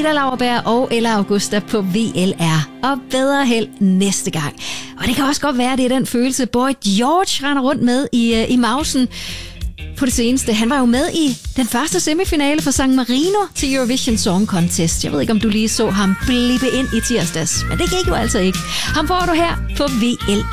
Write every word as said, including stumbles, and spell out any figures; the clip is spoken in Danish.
Ida Lauerberg og Ella Augusta på V L R. Og bedre held næste gang. Og det kan også godt være, at det er den følelse, Boy George render rundt med i, i mausen på det seneste. Han var jo med i den første semifinale for San Marino til Eurovision Song Contest. Jeg ved ikke, om du lige så ham blippe ind i tirsdags, men det gik jo altså ikke. Ham får du her på V L